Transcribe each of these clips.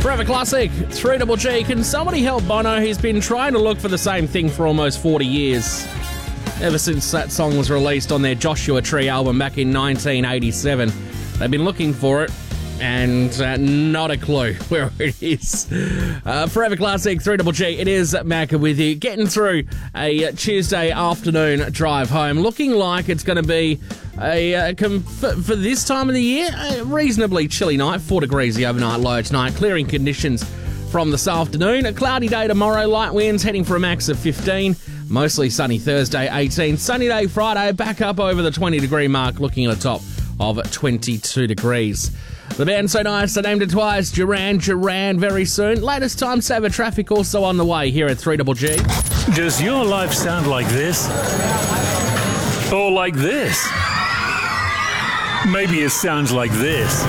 Forever Classic, 3GG. Can somebody help Bono? He's been trying to look for the same thing for almost 40 years. Ever since that song was released on their Joshua Tree album back in 1987. They've been looking for it and not a clue where it is. Forever Classic, 3GG. It is Macca with you. Getting through a Tuesday afternoon drive home. Looking like it's going to be for this time of the year, a reasonably chilly night. 4 degrees the overnight low tonight. Clearing conditions from this afternoon. A cloudy day tomorrow. Light winds heading for a max of 15. Mostly sunny Thursday, 18. Sunny day Friday. Back up over the 20 degree mark. Looking at a top of 22 degrees. The band So Nice, I named it twice. Duran very soon. Latest time saver traffic also on the way here at 3GG. Does your life sound like this? Or like this? Maybe it sounds like this.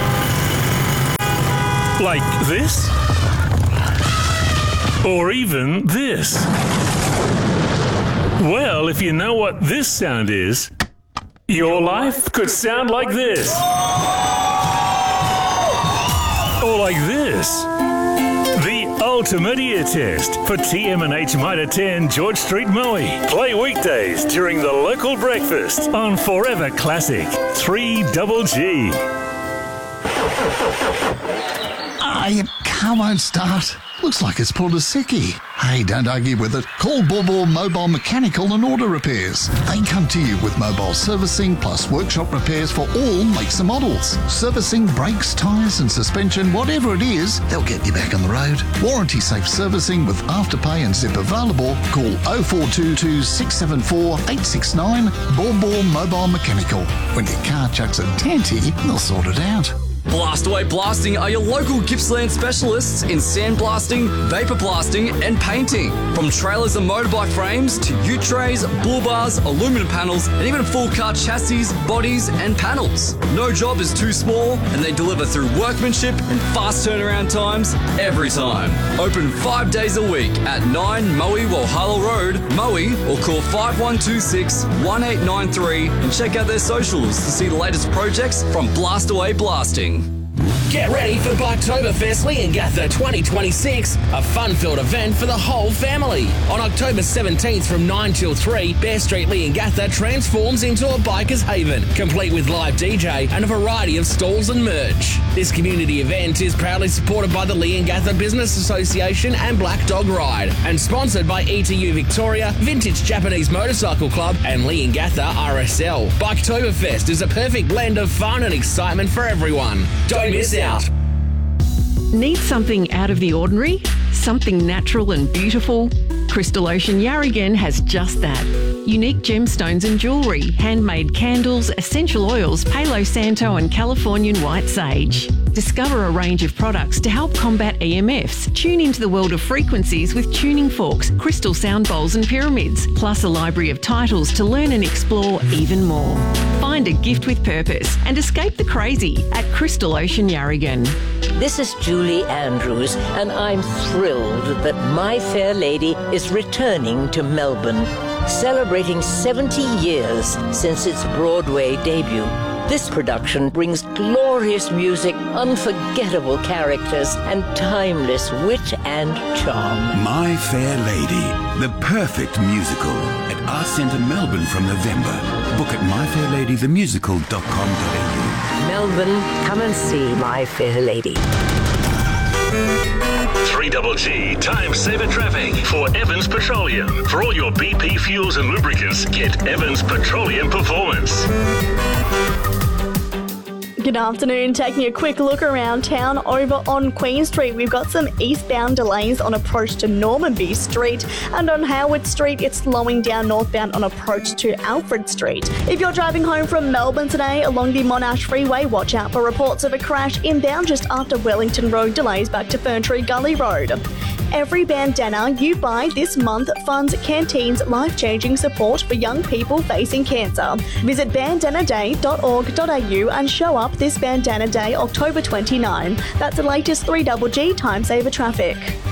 Like this? Or even this? Well, if you know what this sound is, your life could sound like this. Or like this. The ultimate ear test for TM&H Mitre 10 George Street, Maui. Play weekdays during the local breakfast on Forever Classic 3GG. Your car won't start. Looks like it's pulled a sickie. Hey, don't argue with it. Call Borbor Mobile Mechanical and Auto Repairs. They come to you with mobile servicing plus workshop repairs for all makes and models. Servicing, brakes, tyres and suspension, whatever it is, they'll get you back on the road. Warranty safe servicing with Afterpay and Zip available. Call 0422 674 869 Borbor Mobile Mechanical. When your car chucks a tanty, they'll sort it out. Blastaway Blasting are your local Gippsland specialists in sandblasting, vapor blasting and painting. From trailers and motorbike frames to ute trays, bull bars, aluminum panels and even full car chassis, bodies and panels. No job is too small and they deliver through workmanship and fast turnaround times every time. Open 5 days a week at 9 Maui Walhalla Road, Maui, or call 5126 1893 and check out their socials to see the latest projects from Blastaway Blasting. Get ready for Biketoberfest Leongatha 2026, a fun-filled event for the whole family. On October 17th from 9 till 3, Bear Street Leongatha transforms into a biker's haven, complete with live DJ and a variety of stalls and merch. This community event is proudly supported by the Leongatha Business Association and Black Dog Ride, and sponsored by ETU Victoria, Vintage Japanese Motorcycle Club and Leongatha RSL. Biketoberfest is a perfect blend of fun and excitement for everyone. Don't miss out. Need something out of the ordinary? Something natural and beautiful? Crystal Ocean Yarragon has just that. Unique gemstones and jewellery, handmade candles, essential oils, Palo Santo and Californian white sage. Discover a range of products to help combat EMFs. Tune into the world of frequencies with tuning forks, crystal sound bowls and pyramids, plus a library of titles to learn and explore even more. Find a gift with purpose and escape the crazy at Crystal Ocean Yarragon. This is Julie Andrews, and I'm thrilled that My Fair Lady is returning to Melbourne, celebrating 70 years since its Broadway debut. This production brings glorious music, unforgettable characters, and timeless wit and charm. My Fair Lady, the perfect musical at Arts Centre Melbourne from November. Book at myfairladythemusical.com.au. Melbourne, come and see My Fair Lady. 3GG Time Saver Traffic for Evans Petroleum. For all your BP fuels and lubricants, get Evans Petroleum Performance. Good afternoon. Taking a quick look around town over on Queen Street. We've got some eastbound delays on approach to Normanby Street, and on Howard Street it's slowing down northbound on approach to Alfred Street. If you're driving home from Melbourne today along the Monash Freeway, watch out for reports of a crash inbound just after Wellington Road, delays back to Ferntree Gully Road. Every bandana you buy this month funds Canteen's life-changing support for young people facing cancer. Visit bandanaday.org.au and show up this Bandana Day, October 29. That's the latest 3GG Time Saver Traffic.